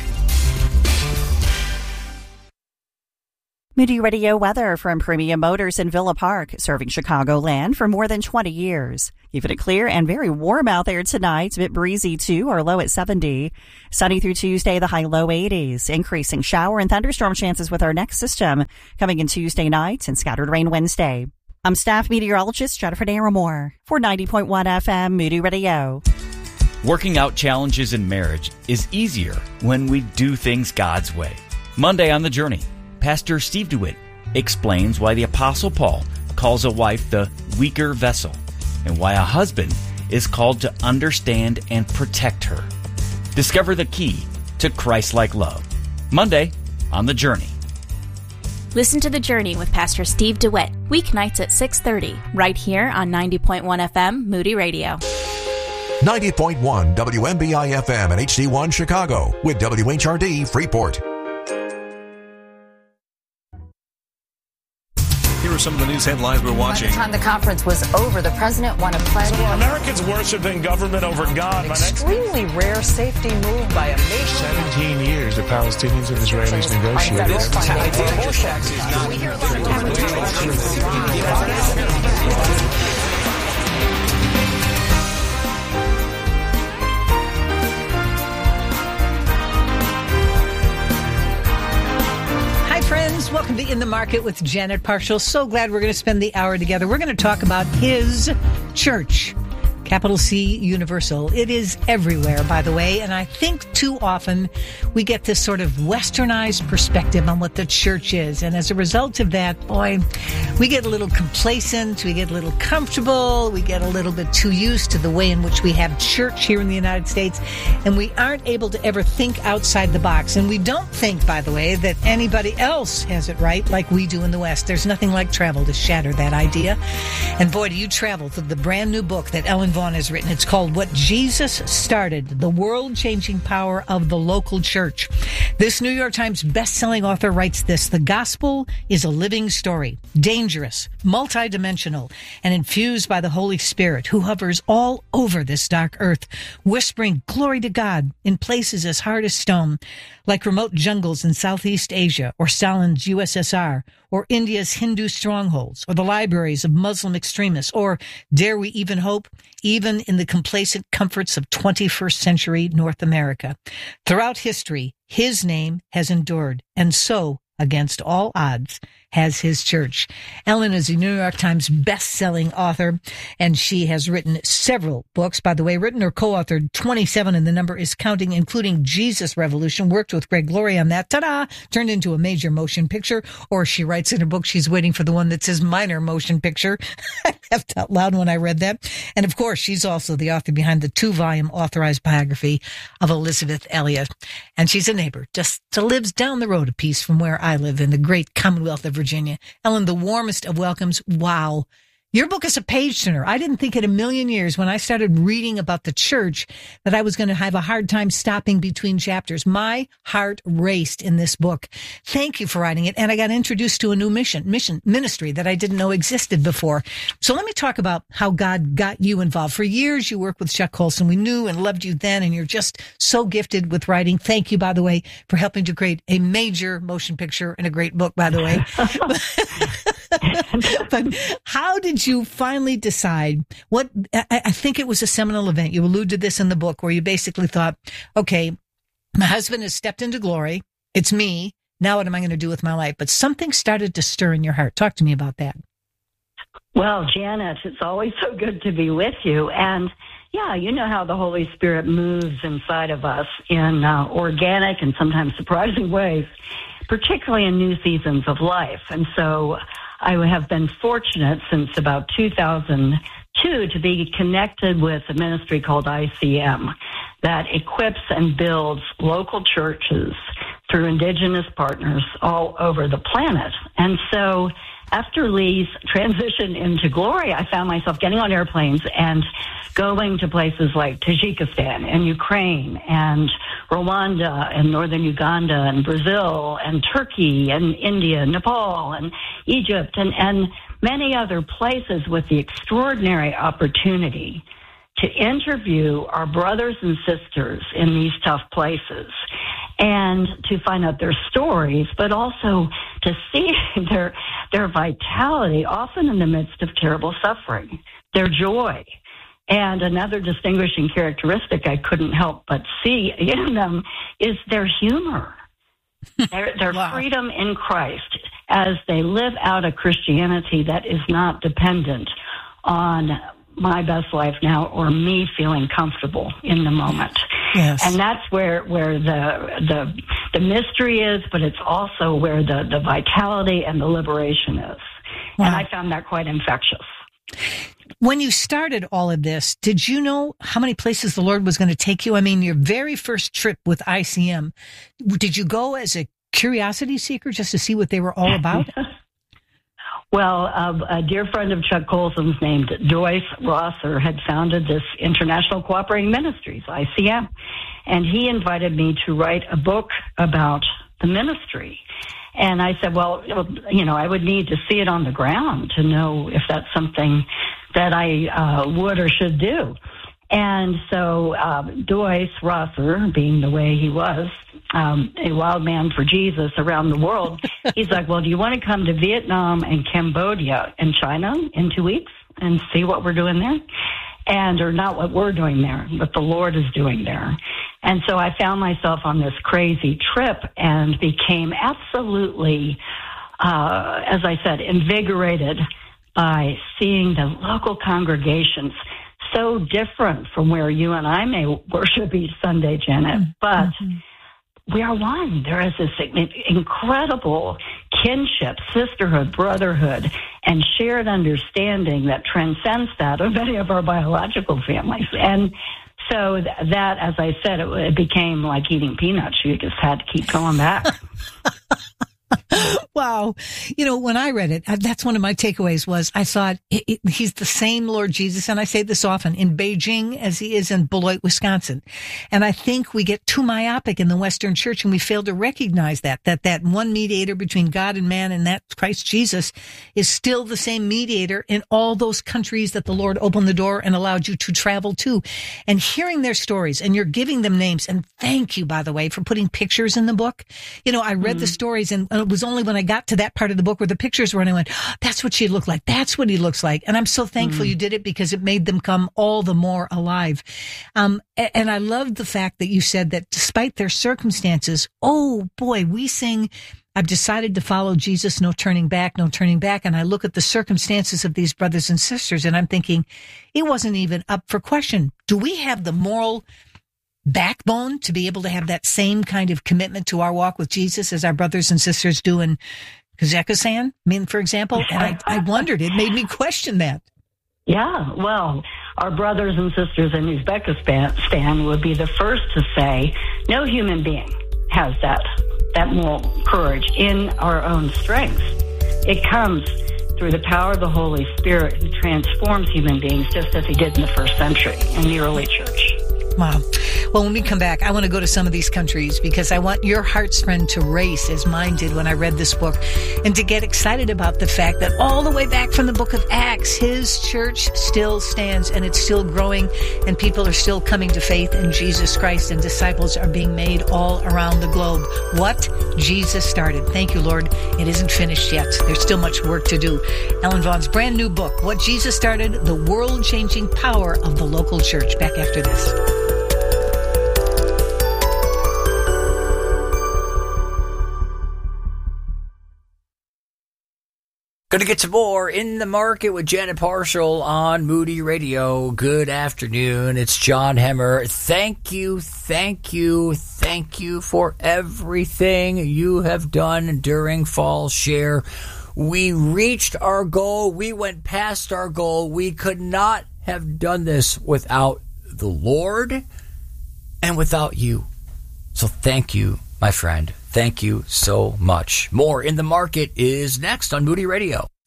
Moody Radio weather from Premium Motors in Villa Park, serving Chicagoland for more than twenty years. Keeping it clear and very warm out there tonight. A bit breezy too, our low at seventy. Sunny through Tuesday, the high low eighties. Increasing shower and thunderstorm chances with our next system coming in Tuesday night and scattered rain Wednesday. I'm staff meteorologist Jennifer Naramore for ninety point one F M Moody Radio. Working out challenges in marriage is easier when we do things God's way. Monday on The Journey, Pastor Steve DeWitt explains why the Apostle Paul calls a wife the weaker vessel and why a husband is called to understand and protect her. Discover the key to Christ-like love. Monday on The Journey. Listen to The Journey with Pastor Steve DeWitt, weeknights at six thirty, right here on ninety point one F M Moody Radio. ninety point one W M B I F M and H D one Chicago with W H R D Freeport. Here are some of the news headlines we're watching. By the time the conference was over, the president won a pledge. So are Americans worshiping government over God? An extremely rare safety move by a nation. Seventeen years the Palestinians and Israelis negotiated. Friends, welcome to In the Market with Janet Parshall. So glad we're going to spend the hour together. We're going to talk about His church, capital C Universal. It is everywhere, by the way, and I think too often we get this sort of westernized perspective on what the church is, and as a result of that, boy, we get a little complacent, we get a little comfortable, we get a little bit too used to the way in which we have church here in the United States, and we aren't able to ever think outside the box. And we don't think, by the way, that anybody else has it right like we do in the West. There's nothing like travel to shatter that idea. And boy, do you travel to the brand new book that Ellen Vaughn has written. It's called What Jesus Started, The World-Changing Power of the Local Church. This New York Times best-selling author writes this: the gospel is a living story, dangerous, multidimensional, and infused by the Holy Spirit, who hovers all over this dark earth, whispering glory to God in places as hard as stone, like remote jungles in Southeast Asia, or Stalin's U S S R, or India's Hindu strongholds, or the libraries of Muslim extremists, or, dare we even hope, even in the complacent comforts of twenty-first century North America. Throughout history, His name has endured, and so, against all odds, has His church. Ellen is a New York Times best-selling author, and she has written several books. By the way, written or co-authored twenty-seven, and the number is counting, including Jesus Revolution. Worked with Greg Laurie on that. Ta-da! Turned into a major motion picture. Or she writes in her book she's waiting for the one that says minor motion picture. I laughed out loud when I read that. And of course, she's also the author behind the two-volume authorized biography of Elizabeth Elliot. And she's a neighbor, just lives down the road a piece from where I live in the great Commonwealth of Virginia. Ellen, the warmest of welcomes. Wow. Your book is a page turner. I didn't think in a million years when I started reading about the church that I was going to have a hard time stopping between chapters. My heart raced in this book. Thank you for writing it. And I got introduced to a new mission, mission ministry that I didn't know existed before. So let me talk about how God got you involved. For years, you worked with Chuck Colson. We knew and loved you then, and you're just so gifted with writing. Thank you, by the way, for helping to create a major motion picture and a great book, by the way. But how did you finally decide what, I, I think it was a seminal event. You allude to this in the book where you basically thought, okay, my husband has stepped into glory. It's me. Now what am I going to do with my life? But something started to stir in your heart. Talk to me about that. Well, Janet, it's always so good to be with you. And yeah, you know how the Holy Spirit moves inside of us in uh, organic and sometimes surprising ways, particularly in new seasons of life. And so I have been fortunate since about two thousand two to be connected with a ministry called I C M that equips and builds local churches through indigenous partners all over the planet. And so after Lee's transition into glory, I found myself getting on airplanes and going to places like Tajikistan and Ukraine and Rwanda and northern Uganda and Brazil and Turkey and India, Nepal and Egypt and, and many other places with the extraordinary opportunity to interview our brothers and sisters in these tough places and to find out their stories, but also to see their their vitality, often in the midst of terrible suffering, their joy. And another distinguishing characteristic I couldn't help but see in them is their humor, their, their wow. freedom in Christ as they live out a Christianity that is not dependent on my best life now or me feeling comfortable in the moment. Yes. And that's where, where the, the, the mystery is, but it's also where the, the vitality and the liberation is. Wow. And I found that quite infectious. When you started all of this, did you know how many places the Lord was going to take you? I mean, your very first trip with I C M, did you go as a curiosity seeker just to see what they were all about? Well, uh, a dear friend of Chuck Colson's named Joyce Rosser had founded this International Cooperating Ministries, I C M, and he invited me to write a book about the ministry. And I said, well, you know, I would need to see it on the ground to know if that's something that I uh, would or should do. And so uh, Joyce Rosser, being the way he was, um, a wild man for Jesus around the world, he's like, well, do you want to come to Vietnam and Cambodia and China in two weeks and see what we're doing there? And, or not what we're doing there, but the Lord is doing there. And so I found myself on this crazy trip and became absolutely, uh, as I said, invigorated by seeing the local congregations so different from where you and I may worship each Sunday, Janet, but mm-hmm. we are one. There is this incredible kinship, sisterhood, brotherhood, and shared understanding that transcends that of many of our biological families. And so that, as I said, it, it became like eating peanuts. You just had to keep going back. Wow. You know, when I read it, that's one of my takeaways was I thought it, it, he's the same Lord Jesus, and I say this often, in Beijing as he is in Beloit, Wisconsin. And I think we get too myopic in the Western church and we fail to recognize that, that that one mediator between God and man, and that's Christ Jesus, is still the same mediator in all those countries that the Lord opened the door and allowed you to travel to. And hearing their stories, and you're giving them names, and thank you, by the way, for putting pictures in the book. You know, I read mm-hmm. the stories, and it was only when I got to that part of the book where the pictures were, and I went, oh, that's what she looked like. That's what he looks like. And I'm so thankful mm. you did it, because it made them come all the more alive. Um, and I loved the fact that you said that despite their circumstances, oh boy, we sing, I've decided to follow Jesus, no turning back, no turning back. And I look at the circumstances of these brothers and sisters, and I'm thinking, it wasn't even up for question. Do we have the moral backbone to be able to have that same kind of commitment to our walk with Jesus as our brothers and sisters do in Kazakhstan, I mean, for example? And I, I wondered, it made me question that. Yeah, well, our brothers and sisters in Uzbekistan would be the first to say, no human being has that, that moral courage in our own strength. It comes through the power of the Holy Spirit who transforms human beings, just as he did in the first century in the early church. Wow. Well, when we come back, I want to go to some of these countries, because I want your heart's friend to race as mine did when I read this book, and to get excited about the fact that all the way back from the book of Acts, his church still stands, and it's still growing, and people are still coming to faith in Jesus Christ, and disciples are being made all around the globe. What Jesus started. Thank you, Lord. It isn't finished yet. There's still much work to do. Ellen Vaughn's brand new book, What Jesus Started, The World-Changing Power of the Local Church. Back after this. Going to get some more In the Market with Janet Parshall on Moody Radio. Good afternoon. It's John Hemmer. Thank you, thank you, thank you for everything you have done during Fall Share. We reached our goal. We went past our goal. We could not have done this without the Lord and without you. So thank you, my friend. Thank you so much. More In the Market is next on Moody Radio.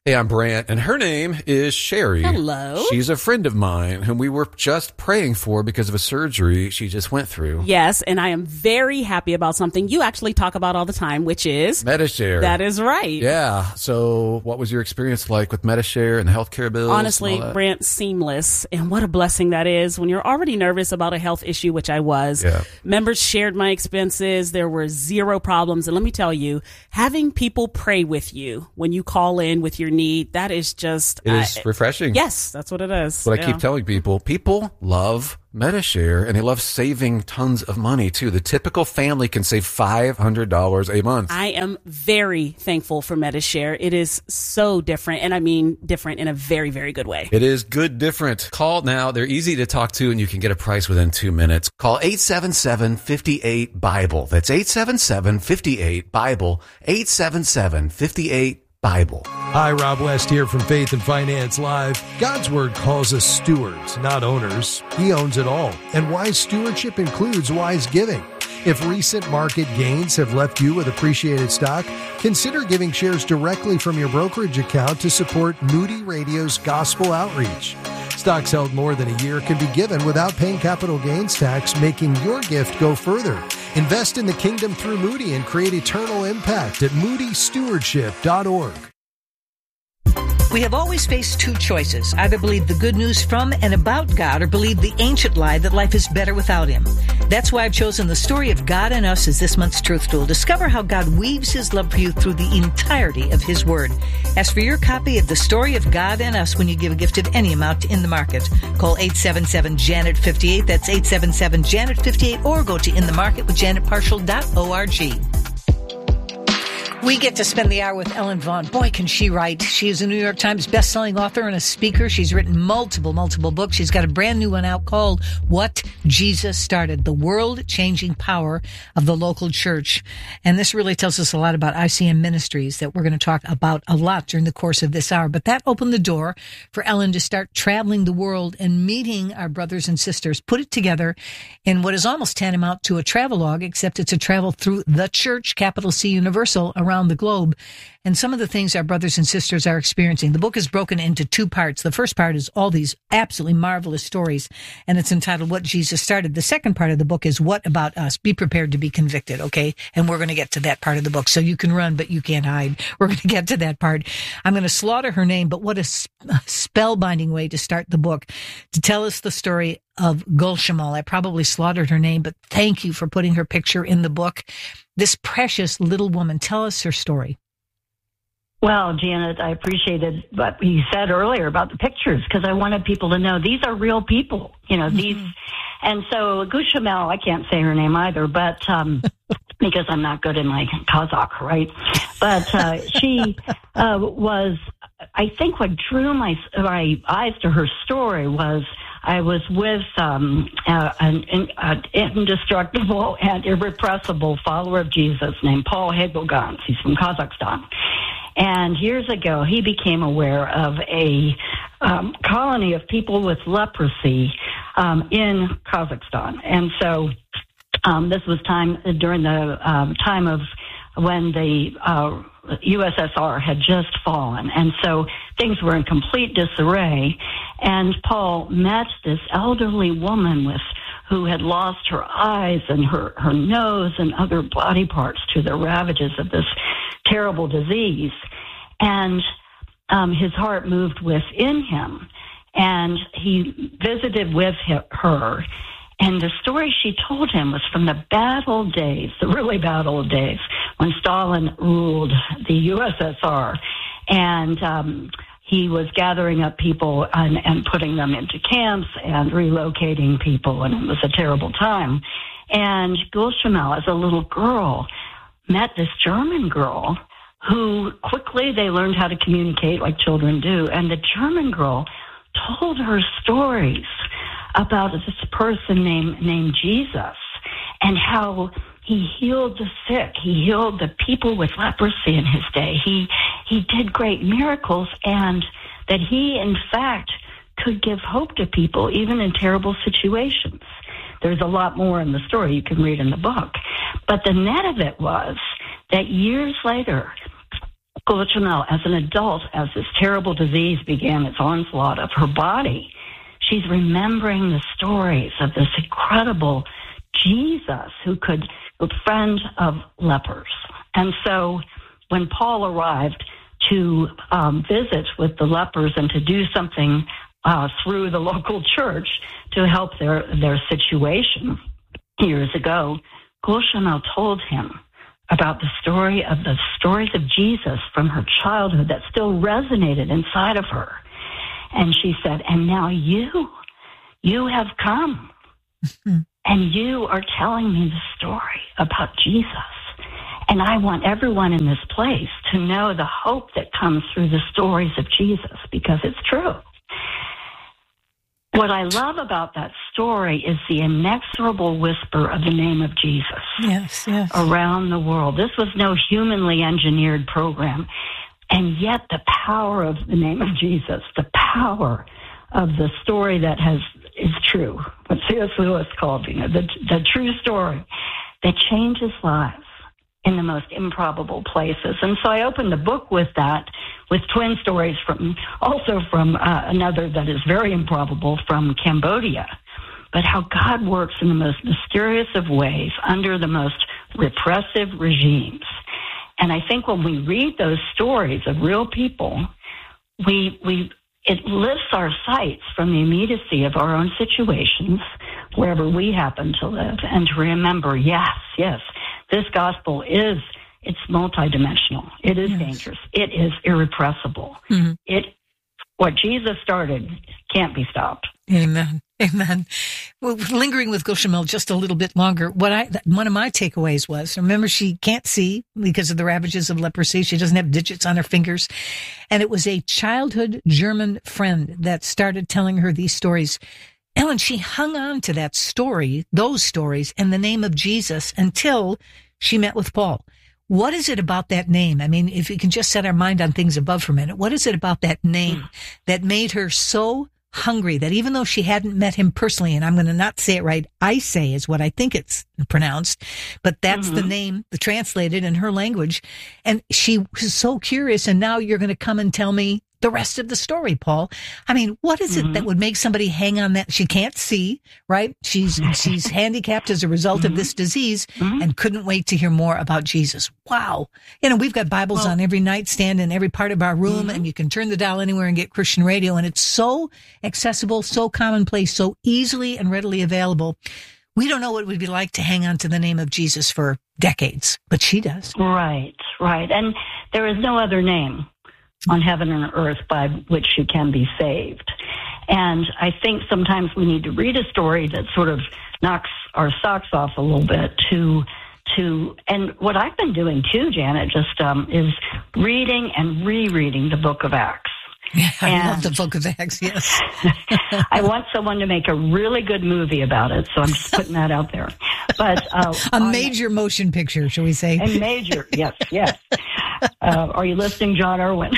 Hey, I'm Brant, and her name is Sherry. Hello. She's a friend of mine whom we were just praying for because of a surgery she just went through. Yes, and I am very happy about something you actually talk about all the time, which is Medi-Share. That is right. Yeah. So what was your experience like with Medi-Share and the healthcare bills? Honestly, Brant, seamless. And what a blessing that is when you're already nervous about a health issue, which I was. Yeah. Members shared my expenses. There were zero problems. And let me tell you, having people pray with you when you call in with your need, that is just it is uh, refreshing. Yes, that's what it is. That's what yeah. I keep telling people. People love Medi-Share, and they love saving tons of money too. The typical family can save five hundred dollars a month. I am very thankful for Medi-Share. It is so different, and I mean different in a very, very good way. It is good different. Call now. They're easy to talk to, and you can get a price within two minutes. Call eight seven seven, five eight, Bible. That's eight seven seven, five eight, Bible. eight seven seven, five eight, Bible. Hi, Rob West here from Faith and Finance Live. God's Word calls us stewards, not owners. He owns it all. And wise stewardship includes wise giving. If recent market gains have left you with appreciated stock, consider giving shares directly from your brokerage account to support Moody Radio's gospel outreach. Stocks held more than a year can be given without paying capital gains tax, making your gift go further. Invest in the kingdom through Moody and create eternal impact at moody stewardship dot org. We have always faced two choices. Either believe the good news from and about God or believe the ancient lie that life is better without Him. That's why I've chosen the story of God and Us as this month's Truth Tool. Discover how God weaves His love for you through the entirety of His Word. Ask for your copy of the story of God and Us when you give a gift of any amount in the market. Call eight seven seven, Janet fifty-eight. That's eight seven seven, Janet fifty-eight. Or go to in the market with janet partial dot org. We get to spend the hour with Ellen Vaughn. Boy, can she write. She is a New York Times bestselling author and a speaker. She's written multiple, multiple books. She's got a brand new one out called What Jesus Started, the world-changing power of the local church. And this really tells us a lot about I C M Ministries that we're going to talk about a lot during the course of this hour. But that opened the door for Ellen to start traveling the world and meeting our brothers and sisters, put it together in what is almost tantamount to a travelogue, except it's a travel through the church, capital C Universal, around around the globe, and some of the things our brothers and sisters are experiencing. The book is broken into two parts. The first part is all these absolutely marvelous stories, and it's entitled What Jesus Started. The second part of the book is What About Us? Be prepared to be convicted, okay? And we're going to get to that part of the book. So you can run, but you can't hide. We're going to get to that part. I'm going to slaughter her name, but what a spellbinding way to start the book, to tell us the story of Gulshamal. I probably slaughtered her name, but thank you for putting her picture in the book. This precious little woman. Tell us her story. Well, Janet, I appreciated what you said earlier about the pictures, because I wanted people to know these are real people, you know, mm-hmm. these. And so Gulshamal, I can't say her name either, but um, because I'm not good in my Kazakh, right? But uh, she uh, was, I think what drew my, my eyes to her story was I was with um, uh, an, an indestructible and irrepressible follower of Jesus named Paul Hegelgans. He's from Kazakhstan. And years ago, he became aware of a um, colony of people with leprosy um, in Kazakhstan. And so um, this was time during the um, time of when the uh, U S S R had just fallen. And so things were in complete disarray. And Paul met this elderly woman with who had lost her eyes and her, her nose and other body parts to the ravages of this terrible disease. And um, his heart moved within him. And he visited with her. And the story she told him was from the bad old days, the really bad old days, when Stalin ruled the U S S R. And um, he was gathering up people and, and putting them into camps and relocating people, and it was a terrible time. And Gulshamal, as a little girl, met this German girl who quickly they learned how to communicate like children do. And the German girl told her stories about this person named named Jesus and how he healed the sick. He healed the people with leprosy in his day. He he did great miracles, and that he, in fact, could give hope to people even in terrible situations. There's a lot more in the story you can read in the book. But the net of it was that years later, Cochumel, as an adult, as this terrible disease began its onslaught of her body, she's remembering the stories of this incredible Jesus who could be a friend of lepers. And so when Paul arrived to um, visit with the lepers and to do something uh, through the local church to help their, their situation years ago, Cochumel told him about the story of the stories of Jesus from her childhood that still resonated inside of her. And she said, and now you, you have come, and you are telling me the story about Jesus. And I want everyone in this place to know the hope that comes through the stories of Jesus, because it's true. What I love about that story is the inexorable whisper of the name of Jesus yes, yes. around the world. This was no humanly engineered program. And yet the power of the name of Jesus, the power of the story that has is true, what C S Lewis called, you know, the, the true story that changes lives in the most improbable places. And so I opened the book with that, with twin stories from, also from uh, another that is very improbable from Cambodia, but how God works in the most mysterious of ways under the most repressive regimes. And I think when we read those stories of real people, we we it lifts our sights from the immediacy of our own situations, wherever we happen to live, and to remember, yes, yes, this gospel is, it's multidimensional. It is yes. dangerous. It is irrepressible. Mm-hmm. It, what Jesus started can't be stopped. Amen. Amen. Well, lingering with Cochumel just a little bit longer, what I one of my takeaways was, remember, she can't see because of the ravages of leprosy. She doesn't have digits on her fingers. And it was a childhood German friend that started telling her these stories. Ellen, she hung on to that story, those stories, and the name of Jesus until she met with Paul. What is it about that name? I mean, if we can just set our mind on things above for a minute, what is it about that name that made her so hungry that even though she hadn't met him personally, and I'm going to not say it right, I say is what I think it's pronounced, but that's mm-hmm. the name, the translated in her language. And she was so curious, and now you're going to come and tell me the rest of the story, Paul. I mean, what is mm-hmm. it that would make somebody hang on that? She can't see, right? She's she's handicapped as a result mm-hmm. of this disease mm-hmm. and couldn't wait to hear more about Jesus. Wow. You know, we've got Bibles well, on every nightstand in every part of our room, mm-hmm. and you can turn the dial anywhere and get Christian radio, and it's so accessible, so commonplace, so easily and readily available. We don't know what it would be like to hang on to the name of Jesus for decades, but she does. Right, right. And there is no other name on heaven and earth by which you can be saved. And I think sometimes we need to read a story that sort of knocks our socks off a little bit to, to, and what I've been doing too, Janet, just um, is reading and rereading the book of Acts. Yeah, I and love the book of Acts, yes. I want someone to make a really good movie about it, so I'm just putting that out there. But uh, a major on, motion picture, shall we say? A major, yes, yes. Uh, are you listening, John Irwin?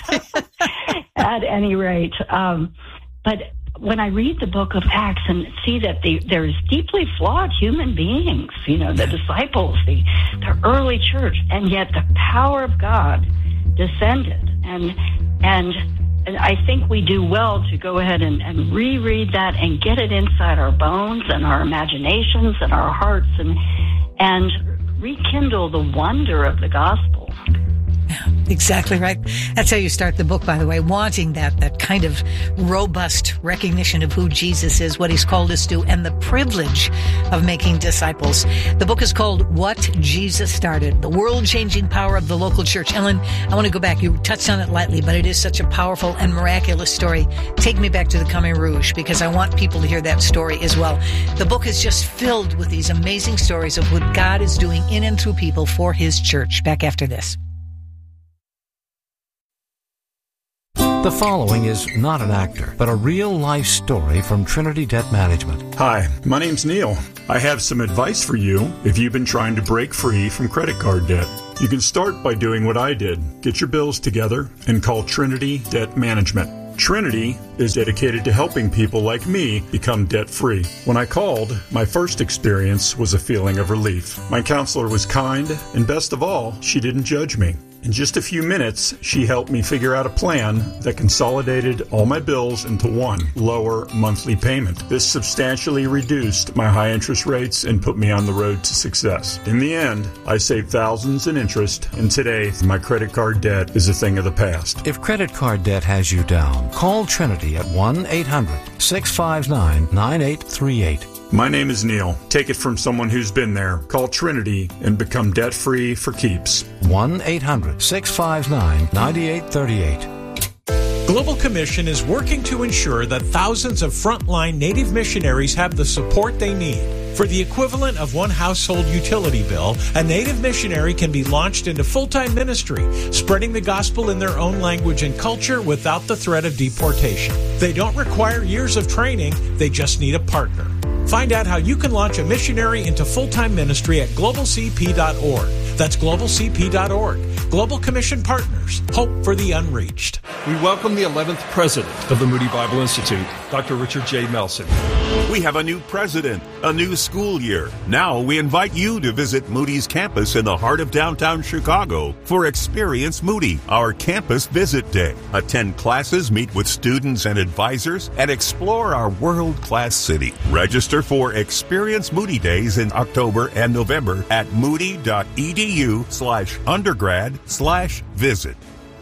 At any rate, um, but when I read the book of Acts and see that the, there's deeply flawed human beings, you know, the disciples, the, the early church, and yet the power of God descended. And and, and I think we do well to go ahead and, and reread that and get it inside our bones and our imaginations and our hearts and and rekindle the wonder of the gospel. Yeah, exactly right. That's how you start the book, by the way, wanting that, that kind of robust recognition of who Jesus is, what he's called us to, and the privilege of making disciples. The book is called What Jesus Started, the world-changing power of the local church. Ellen, I want to go back. You touched on it lightly, but it is such a powerful and miraculous story. Take me back to the Khmer Rouge, because I want people to hear that story as well. The book is just filled with these amazing stories of what God is doing in and through people for his church. Back after this. The following is not an actor, but a real-life story from Trinity Debt Management. Hi, my name's Neil. I have some advice for you if you've been trying to break free from credit card debt. You can start by doing what I did. Get your bills together and call Trinity Debt Management. Trinity is dedicated to helping people like me become debt-free. When I called, my first experience was a feeling of relief. My counselor was kind, and best of all, she didn't judge me. In just a few minutes, she helped me figure out a plan that consolidated all my bills into one lower monthly payment. This substantially reduced my high interest rates and put me on the road to success. In the end, I saved thousands in interest, and today my credit card debt is a thing of the past. If credit card debt has you down, call Trinity at one eight hundred six five nine nine eight three eight. My name is Neil. Take it from someone who's been there. Call Trinity and become debt-free for keeps. one eight hundred six five nine nine eight three eight. Global Commission is working to ensure that thousands of frontline Native missionaries have the support they need. For the equivalent of one household utility bill, a Native missionary can be launched into full-time ministry, spreading the gospel in their own language and culture without the threat of deportation. They don't require years of training, they just need a partner. Find out how you can launch a missionary into full-time ministry at global c p dot org. That's global c p dot org. Global Commission Partners. Hope for the unreached. We welcome the eleventh president of the Moody Bible Institute, Doctor Richard J. Melson. We have a new president, a new school year. Now we invite you to visit Moody's campus in the heart of downtown Chicago for Experience Moody, our campus visit day. Attend classes, meet with students and advisors, and explore our world-class city. Register for Experience Moody Days in October and November at moody.edu slash undergrad slash visit.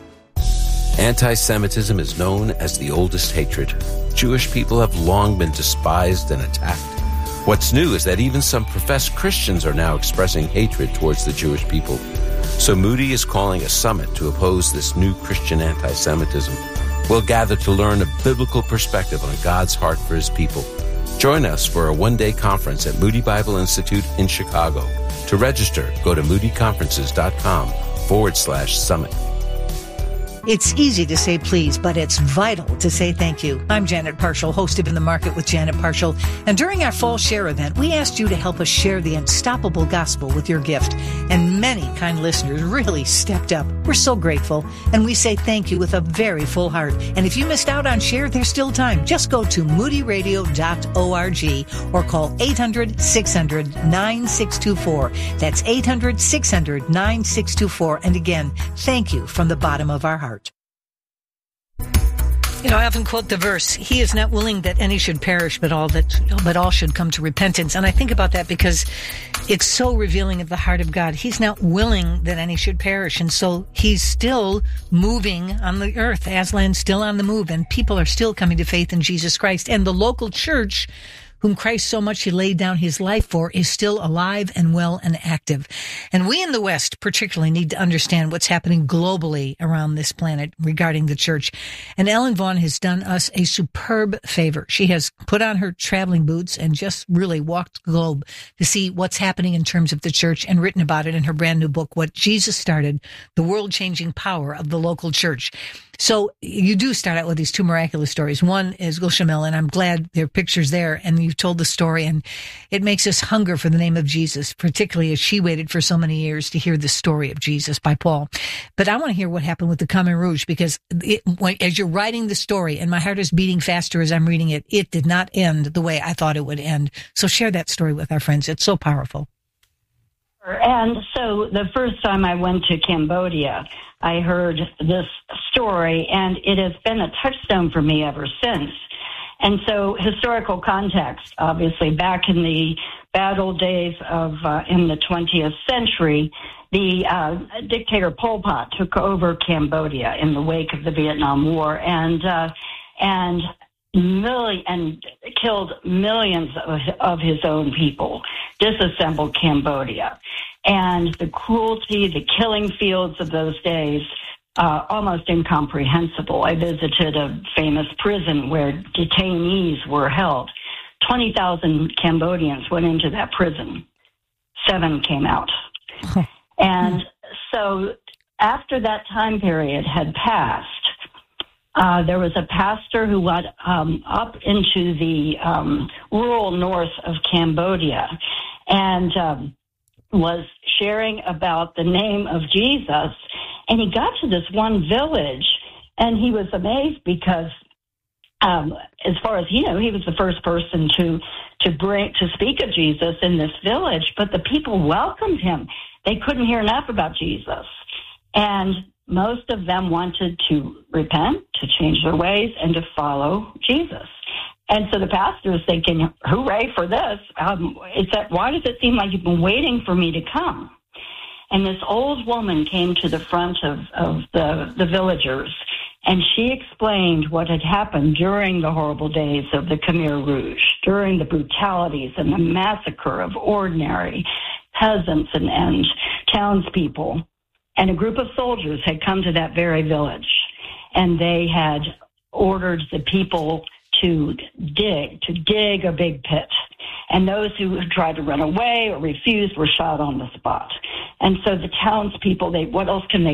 Anti-Semitism is known as the oldest hatred. Jewish people have long been despised and attacked. What's new is that even some professed Christians are now expressing hatred towards the Jewish people. So Moody is calling a summit to oppose this new Christian anti-Semitism. We'll gather to learn a biblical perspective on God's heart for his people. Join us for a one-day conference at Moody Bible Institute in Chicago. To register, go to moodyconferences.com forward slash summit. It's easy to say please, but it's vital to say thank you. I'm Janet Parshall, host of In the Market with Janet Parshall. And during our fall share event, we asked you to help us share the unstoppable gospel with your gift. And many kind listeners really stepped up. We're so grateful. And we say thank you with a very full heart. And if you missed out on share, there's still time. Just go to moody radio dot org or call eight hundred six hundred nine six two four. That's eight hundred six hundred nine six two four. And again, thank you from the bottom of our heart. You know, I often quote the verse, he is not willing that any should perish, but all that, but all should come to repentance. And I think about that because it's so revealing of the heart of God. He's not willing that any should perish. And so he's still moving on the earth. Aslan's still on the move, and people are still coming to faith in Jesus Christ. And the local church, whom Christ so much he laid down his life for, is still alive and well and active. And we in the West particularly need to understand what's happening globally around this planet regarding the church. And Ellen Vaughn has done us a superb favor. She has put on her traveling boots and just really walked the globe to see what's happening in terms of the church, and written about it in her brand new book, What Jesus Started, The World-Changing Power of the Local Church. So you do start out with these two miraculous stories. One is Gulshamil, and I'm glad there are pictures there, and you've told the story, and it makes us hunger for the name of Jesus, particularly as she waited for so many years to hear the story of Jesus by Paul. But I want to hear what happened with the Khmer Rouge, because it, when, as you're writing the story, and my heart is beating faster as I'm reading it, it did not end the way I thought it would end. So share that story with our friends. It's so powerful. And so the first time I went to Cambodia, I heard this story, and it has been a touchstone for me ever since. And so historical context, obviously, back in the bad old days of uh, in the twentieth century, the uh, dictator Pol Pot took over Cambodia in the wake of the Vietnam War, and uh, and million and killed millions of, of his own people, disassembled Cambodia. And the cruelty, the killing fields of those days, uh, almost incomprehensible. I visited a famous prison where detainees were held. twenty thousand Cambodians went into that prison. Seven came out. And so after that time period had passed, Uh, there was a pastor who went um, up into the um, rural north of Cambodia and um, was sharing about the name of Jesus. And he got to this one village, and he was amazed because, um, as far as he knew, he was the first person to to bring to speak of Jesus in this village. But the people welcomed him. They couldn't hear enough about Jesus. And most of them wanted to repent, to change their ways, and to follow Jesus. And so the pastor is thinking, hooray for this. Um, it's that, why does it seem like you've been waiting for me to come? And this old woman came to the front of, of the, the villagers, and she explained what had happened during the horrible days of the Khmer Rouge, during the brutalities and the massacre of ordinary peasants and, and townspeople. And a group of soldiers had come to that very village, and they had ordered the people to dig, to dig a big pit. And those who tried to run away or refused were shot on the spot. And so the townspeople, they, what else can they